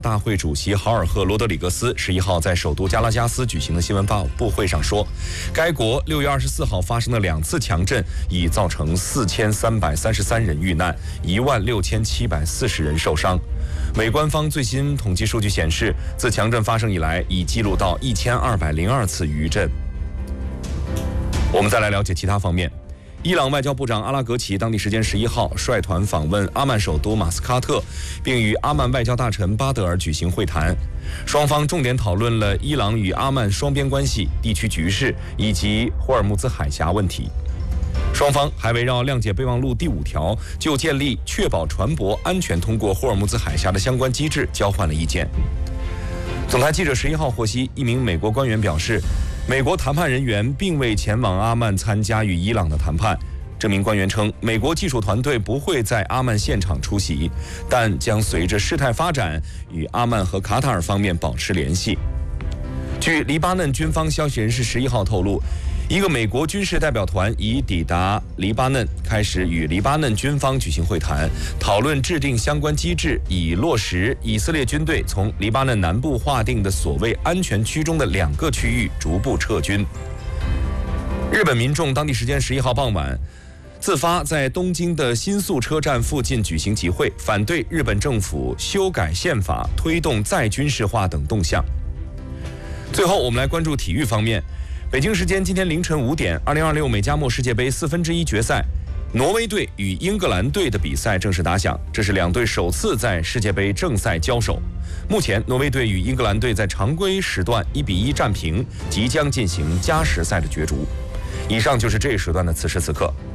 大会主席豪尔赫·罗德里格斯11号在首都加拉加斯举行的新闻发布会上说，该国6月24号发生的2次强震已造成4333人遇难，16740人受伤。美官方最新统计数据显示，自强震发生以来，已记录到1202次余震。我们再来了解其他方面。伊朗外交部长阿拉格齐当地时间11号率团访问阿曼首都马斯喀特，并与阿曼外交大臣巴德尔举行会谈。双方重点讨论了伊朗与阿曼双边关系、地区局势以及霍尔木兹海峡问题。双方还围绕谅解备忘录第5条就建立确保船舶安全通过霍尔木兹海峡的相关机制交换了意见。总台记者11号获悉，一名美国官员表示，美国谈判人员并未前往阿曼参加与伊朗的谈判。这名官员称，美国技术团队不会在阿曼现场出席，但将随着事态发展与阿曼和卡塔尔方面保持联系。据黎巴嫩军方消息人士11号透露，一个美国军事代表团已抵达黎巴嫩，开始与黎巴嫩军方举行会谈，讨论制定相关机制，以落实以色列军队从黎巴嫩南部划定的所谓安全区中的2个区域逐步撤军。日本民众当地时间11号傍晚自发在东京的新宿车站附近举行集会，反对日本政府修改宪法、推动再军事化等动向。最后，我们来关注体育方面。北京时间今天凌晨5点，2026美加墨世界杯1/4决赛，挪威队与英格兰队的比赛正式打响，这是2队首次在世界杯正赛交手。目前，挪威队与英格兰队在常规时段1-1战平，即将进行加时赛的角逐。以上就是这一时段的此时此刻。